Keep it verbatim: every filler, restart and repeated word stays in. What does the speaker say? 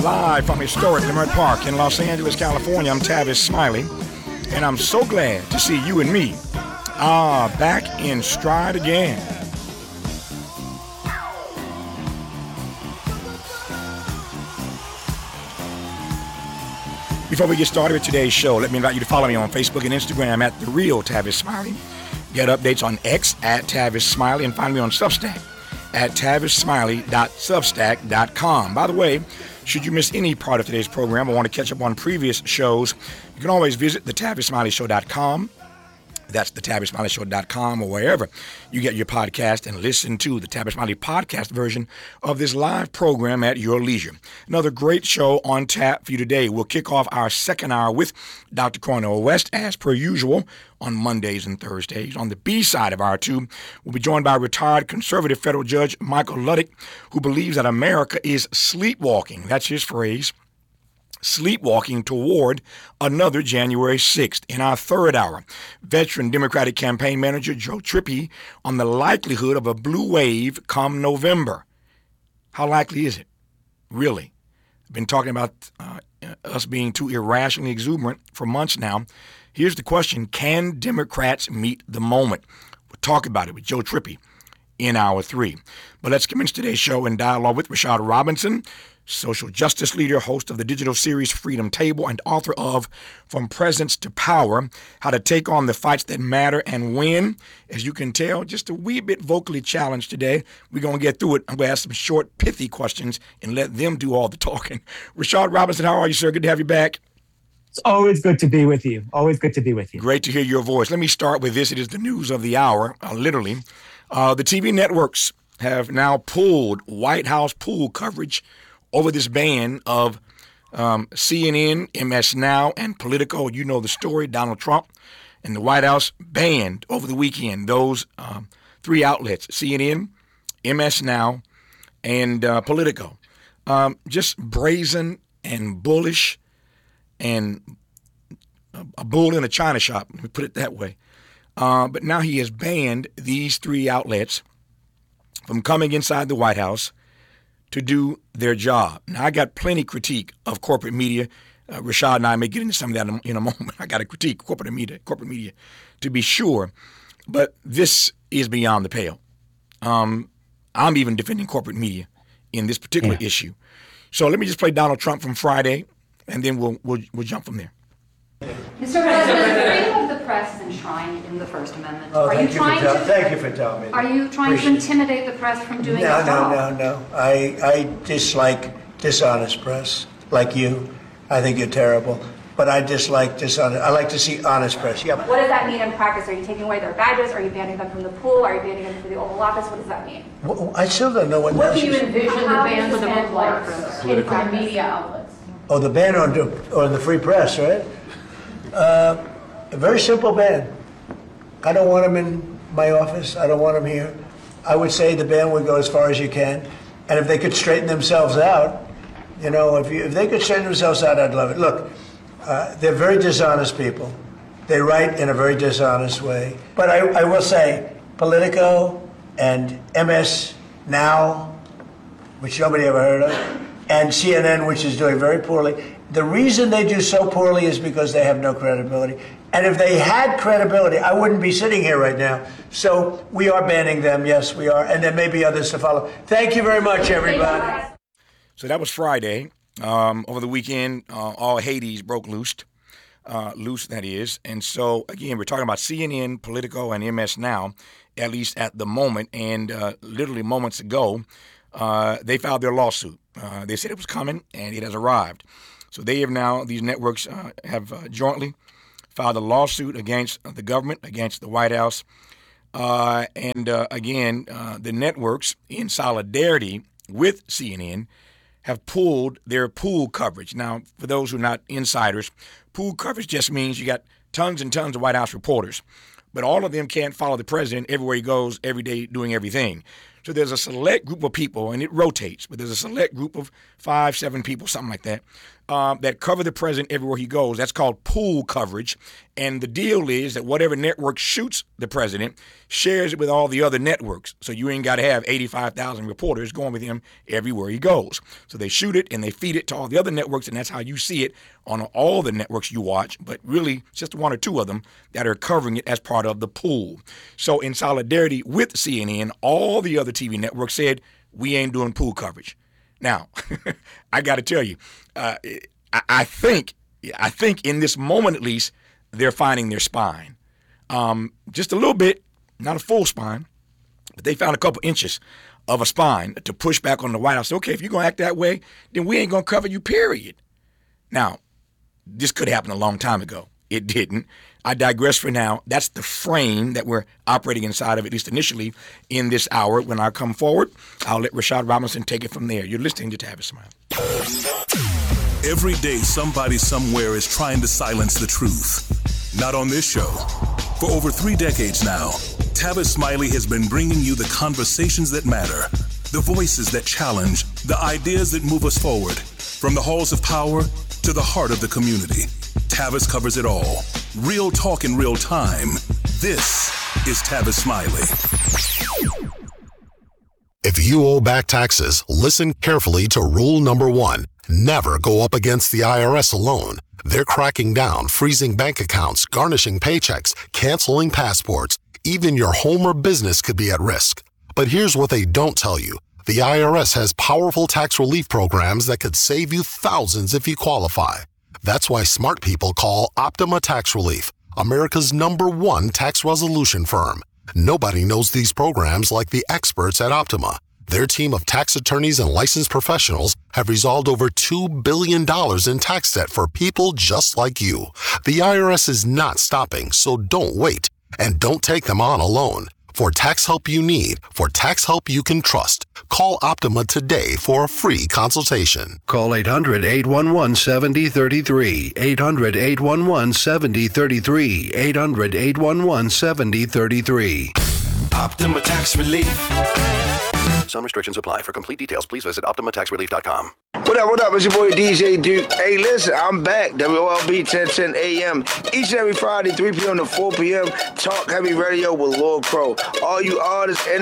Live from historic Leimert Park in Los Angeles, California, I'm Tavis Smiley, and I'm so glad to see you and me ah, back in stride again. Before we get started with today's show, let me invite you to follow me on Facebook and Instagram at The Real Tavis Smiley. Get updates on X at Tavis Smiley, and find me on Substack at tavis smiley dot substack dot com. By the way, should you miss any part of today's program or want to catch up on previous shows, you can always visit the tavis smiley show dot com. That's the tavis smiley show dot com or wherever you get your podcast, and listen to the Tavis Smiley podcast version of this live program at your leisure. Another great show on tap for you today. We'll kick off our second hour with Doctor Cornel West, as per usual, on Mondays and Thursdays. On the B side of our two, we'll be joined by retired conservative federal judge Michael Luddick, who believes that America is sleepwalking. That's his phrase. Sleepwalking toward another January sixth. In our third hour, veteran Democratic campaign manager Joe Trippi on the likelihood of a blue wave come November. How likely is it? Really? I've been talking about uh, us being too irrationally exuberant for months now. Here's the question: can Democrats meet the moment? We'll talk about it with Joe Trippi in hour three. But let's commence today's show in dialogue with Rashad Robinson, social justice leader, host of the digital series Freedom Table, and author of From Presence to Power, How to Take on the Fights That Matter and Win. As you can tell, just a wee bit vocally challenged today. We're going to get through it. I'm going to ask some short, pithy questions and let them do all the talking. Rashad Robinson, how are you, sir? Good to have you back. It's always good to be with you. Always good to be with you. Great to hear your voice. Let me start with this. It is the news of the hour, uh, literally. Uh, the T V networks have now pulled White House pool coverage over this ban of um, C N N, M S Now, and Politico. You know the story. Donald Trump and the White House banned over the weekend those um, three outlets, C N N, M S Now, and uh, Politico. Um, just brazen and bullish and a bull in a china shop, let me put it that way. Uh, but now he has banned these three outlets from coming inside the White House to do their job. Now, I got plenty critique of corporate media. Uh, Rashad and I may get into some of that in, in a moment. I got to critique corporate media, corporate media, to be sure. But this is beyond the pale. Um, I'm even defending corporate media in this particular yeah. issue. So let me just play Donald Trump from Friday, and then we'll we'll, we'll jump from there. Mister President, the freedom of the press is enshrined in the First Amendment. Oh, are thank you you trying for tell- to? Thank you for telling me. Are you trying Appreciate to intimidate the press from doing No, its no, job? no, no. I I dislike dishonest press, like you. I think you're terrible. But I dislike dishonest. I like to see honest press. Yeah. What does that mean in practice? Are you taking away their badges? Are you banning them from the pool? Are you banning them from the Oval Office? What does that mean? Well, I still don't know what. What that do you is. envision the How ban does for the this ban work in in the practice? media outlets? Oh, the ban on the, on the free press, right? Uh, a very simple ban. I don't want them in my office. I don't want them here. I would say the ban would go as far as you can. And if they could straighten themselves out, you know, if, you, if they could straighten themselves out, I'd love it. Look, uh, they're very dishonest people. They write in a very dishonest way. But I, I will say, Politico and M S Now, which nobody ever heard of, and C N N, which is doing very poorly. The reason they do so poorly is because they have no credibility. And if they had credibility, I wouldn't be sitting here right now. So we are banning them. Yes, we are. And there may be others to follow. Thank you very much, everybody. So that was Friday. Um, over the weekend, uh, all Hades broke loose. Uh, loose, that is. And so, again, we're talking about C N N, Politico, and M S Now, at least at the moment. And uh, literally moments ago, uh, they filed their lawsuit. Uh, they said it was coming, and it has arrived. So they have now, these networks uh, have uh, jointly filed a lawsuit against the government, against the White House. Uh, and uh, again, uh, the networks, in solidarity with C N N, have pulled their pool coverage. Now, for those who are not insiders, pool coverage just means you got tons and tons of White House reporters, but all of them can't follow the president everywhere he goes, every day, doing everything. So there's a select group of people, and it rotates, but there's a select group of five, seven people, something like that, um, that cover the president everywhere he goes. That's called pool coverage. And the deal is that whatever network shoots the president shares it with all the other networks. So you ain't got to have eighty-five thousand reporters going with him everywhere he goes. So they shoot it and they feed it to all the other networks, and that's how you see it on all the networks you watch, but really just one or two of them that are covering it as part of the pool. So in solidarity with C N N, all the other T V networks said, we ain't doing pool coverage. Now, I got to tell you, uh, I, I think, I think in this moment at least, they're finding their spine. Um, just a little bit, not a full spine, but they found a couple inches of a spine to push back on the White House. Okay, if you're going to act that way, then we ain't going to cover you, period. Now, this could happen a long time ago. It didn't. I digress for now. That's the frame that we're operating inside of, at least initially, in this hour. When I come forward, I'll let Rashad Robinson take it from there. You're listening to Tavis Smiley. Every day, somebody somewhere is trying to silence the truth. Not on this show. For over three decades now, Tavis Smiley has been bringing you the conversations that matter, the voices that challenge, the ideas that move us forward. From the halls of power to the heart of the community, Tavis covers it all. Real talk in real time. This is Tavis Smiley. If you owe back taxes, listen carefully to rule number one. Never go up against the I R S alone. They're cracking down, freezing bank accounts, garnishing paychecks, canceling passports. Even your home or business could be at risk. But here's what they don't tell you. The I R S has powerful tax relief programs that could save you thousands if you qualify. That's why smart people call Optima Tax Relief, America's number one tax resolution firm. Nobody knows these programs like the experts at Optima. Their team of tax attorneys and licensed professionals have resolved over two billion dollars in tax debt for people just like you. The I R S is not stopping, so don't wait. And don't take them on alone. For tax help you need, for tax help you can trust, call Optima today for a free consultation. Call eight hundred, eight one one, seven zero three three, eight hundred, eight one one, seven zero three three, eight hundred, eight one one, seven zero three three. Optima Tax Relief. Some restrictions apply. For complete details, please visit optima tax relief dot com. What up, what up? It's your boy D J Duke. Hey, listen, I'm back. W O L B ten ten A M. Each and every Friday, three p.m. to four p.m. Talk Heavy Radio with Lord Crow. All you artists and